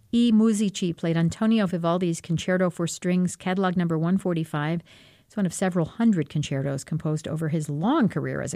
E. Musici played Antonio Vivaldi's Concerto for Strings, catalog number 145. It's one of several hundred concertos composed over his long career as a